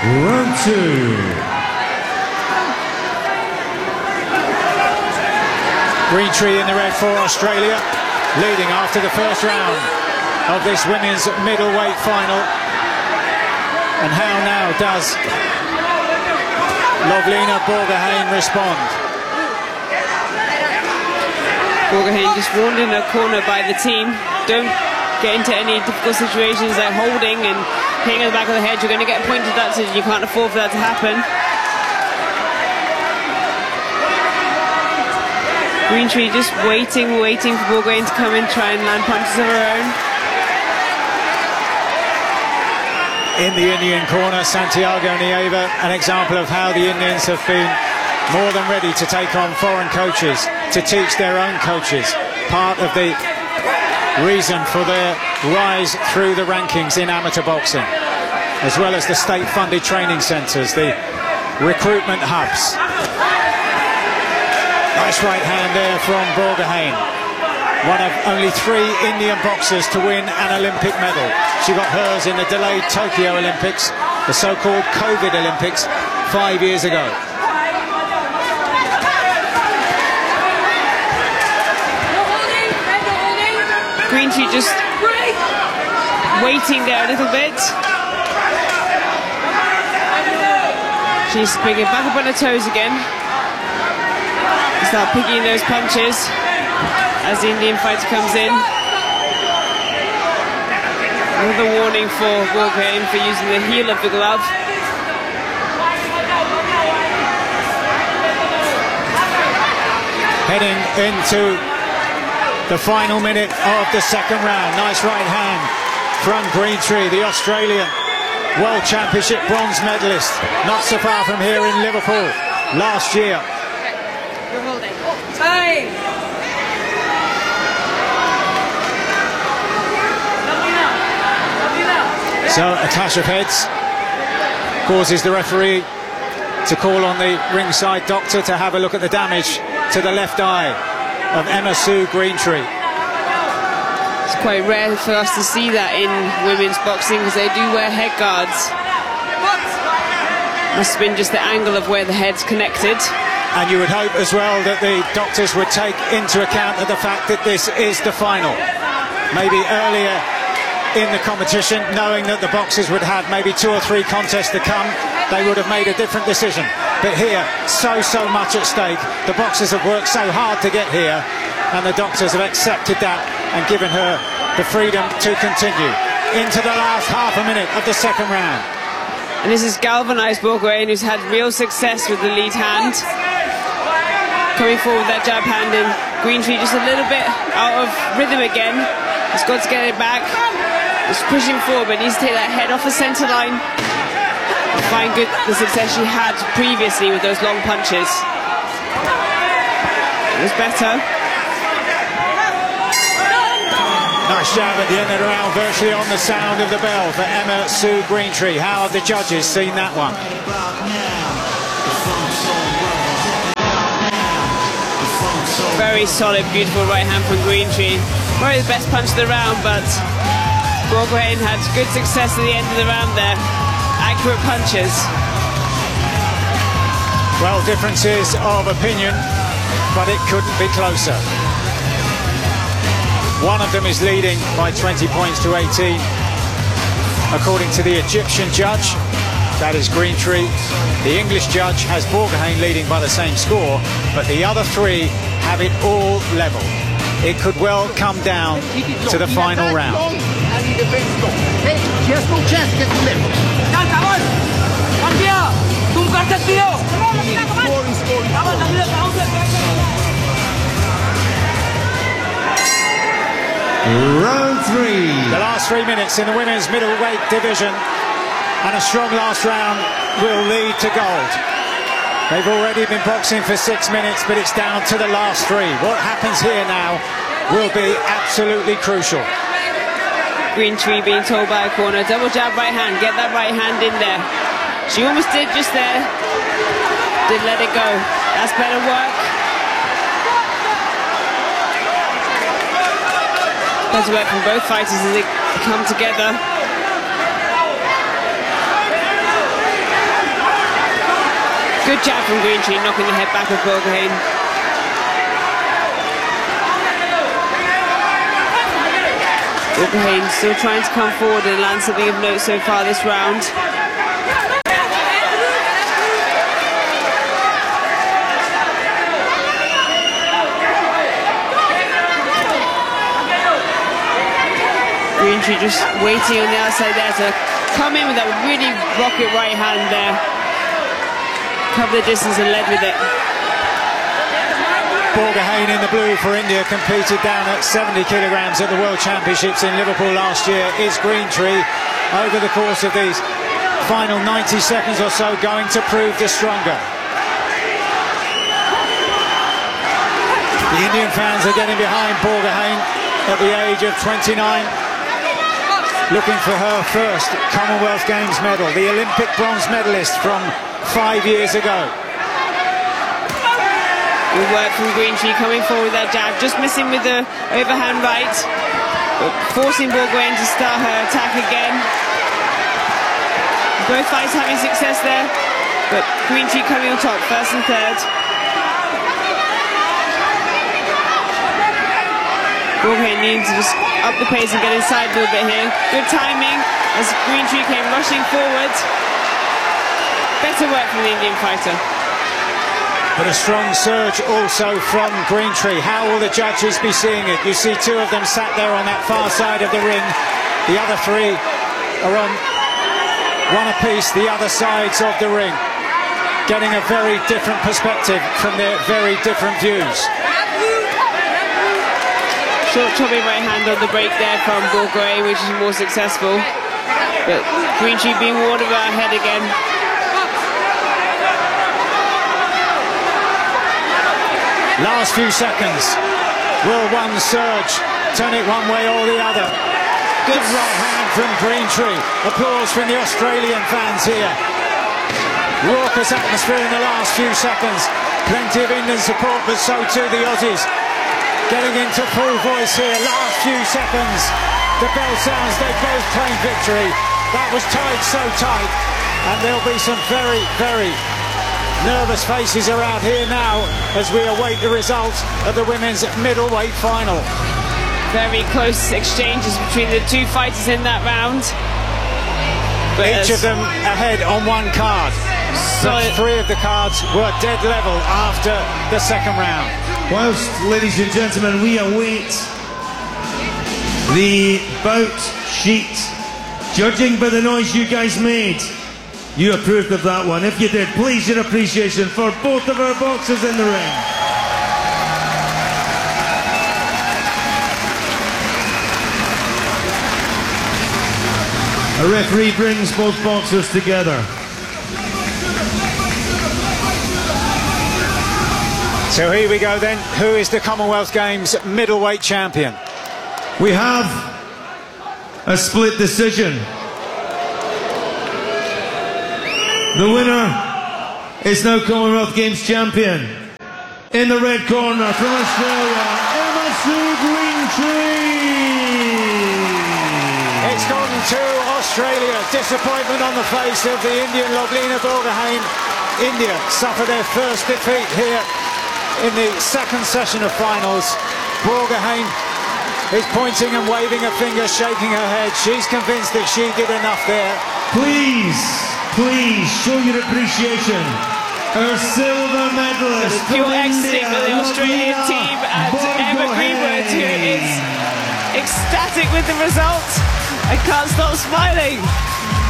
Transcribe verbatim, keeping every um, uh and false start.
Round two. Greentree in the red for Australia, leading after the first round of this women's middleweight final. And how now does Lovlina Borgohain respond? Borgohain just warned in her corner by the team, don't get into any difficult situations like holding and hitting at the back of the head. You're going to get pointed at, so you can't afford for that to happen. Greentree just waiting, waiting for Borgohain to come in, try and land punches of her own. In the Indian corner, Santiago Nieva, an example of how the Indians have been more than ready to take on foreign coaches, to teach their own coaches. Part of the reason for their rise through the rankings in amateur boxing, as well as the state-funded training centres, the recruitment hubs. Nice right hand there from Borgohain. One of only three Indian boxers to win an Olympic medal. She got hers in the delayed Tokyo Olympics, the so-called COVID Olympics, five years ago. Greentree just waiting there a little bit. She's bringing back up on her toes again. Start picking those punches as the Indian fighter comes in. Another warning for Borgohain for using the heel of the glove. Heading into the final minute of the second round. Nice right hand from Greentree, the Australian World Championship bronze medalist. Not so far from here in Liverpool last year. So a clash of heads causes the referee to call on the ringside doctor to have a look at the damage to the left eye of Emma Sue Greentree. It's quite rare for us to see that in women's boxing because they do wear head guards. Must have been just the angle of where the head's connected. And you would hope as well that the doctors would take into account the fact that this is the final. Maybe earlier in the competition, knowing that the boxers would have maybe two or three contests to come, they would have made a different decision. But here, so, so much at stake. The boxers have worked so hard to get here, and the doctors have accepted that and given her the freedom to continue into the last half a minute of the second round. And this has galvanised Borgohain, who's had real success with the lead hand. Coming forward with that jab hand, and Greentree just a little bit out of rhythm again. He's got to get it back. He's pushing forward, but needs to take that head off the centre line. And find good the success she had previously with those long punches. It was better. Nice jab at the end of the round, virtually on the sound of the bell for Emma Sue Greentree. How have the judges seen that one? Very solid, beautiful right hand from Greentree. Probably the best punch of the round, but Borgohain had good success at the end of the round there. Accurate punches. Well, differences of opinion, but it couldn't be closer. One of them is leading by twenty points to eighteen. According to the Egyptian judge, that is Greentree. The English judge has Borgohain leading by the same score, but the other three have it all level. It could well come down to the final round. Round three. The last three minutes in the women's middleweight division, and a strong last round will lead to gold. They've already been boxing for six minutes, but it's down to the last three. What happens here now will be absolutely crucial. Greentree being told by a corner, double jab right hand, get that right hand in there. She almost did just there. Didn't let it go. That's better work. Better work from both fighters as they come together. Good jab from Greentree, knocking the head back of Borgohain. Borgohain still trying to come forward and land something of note so far this round. Greentree just waiting on the outside there to come in with that really rocket right hand there. Cover the distance and led with it. Borgohain in the blue for India competed down at seventy kilograms at the World Championships in Liverpool last year. Is Greentree, over the course of these final ninety seconds or so, going to prove the stronger? The Indian fans are getting behind Borgohain at the age of twenty-nine, looking for her first Commonwealth Games medal, the Olympic bronze medalist from five years ago. Good work from Greentree coming forward with that jab, just missing with the overhand right, but forcing Borgohain to start her attack again. Both fights having success there, but Greentree coming on top, first and third. Borgohain needing to just up the pace and get inside a little bit here. Good timing as Greentree came rushing forward. Better work from the Indian fighter. But a strong surge also from Greentree. How will the judges be seeing it? You see two of them sat there on that far side of the ring. The other three are on one apiece, the other sides of the ring, getting a very different perspective from their very different views. Short chopping right hand on the break there from Borgohain, which is more successful. But Greentree being warned of her head again. Last few seconds. Will one surge turn it one way or the other? Good right hand from Greentree. Applause from the Australian fans here. Raucous atmosphere in the last few seconds. Plenty of Indian support, but so too the Aussies. Getting into full voice here. Last few seconds. The bell sounds. They both claim victory. That was tied so tight. And there'll be some very, very nervous faces around here now as we await the results of the women's middleweight final. Very close exchanges between the two fighters in that round. But each of them ahead on one card. So three of the cards were dead level after the second round. Whilst, ladies and gentlemen, we await the bout sheet, judging by the noise you guys made, you approved of that one. If you did, please your appreciation for both of our boxers in the ring. A referee brings both boxers together. So here we go then. Who is the Commonwealth Games middleweight champion? We have a split decision. The winner is now Commonwealth Games champion. In the red corner from Australia, Emma Sue Greentree. It's gone to Australia. Disappointment on the face of the Indian Lovlina Borgohain. India suffer their first defeat here in the second session of finals. Borgohain is pointing and waving a finger, shaking her head. She's convinced that she did enough there. Please, please show your appreciation. Our silver medalist pure from ecstasy India, for the Australian Lovlina team, and Emma Greenwood, who is Borgohain. ecstatic with the result and can't stop smiling.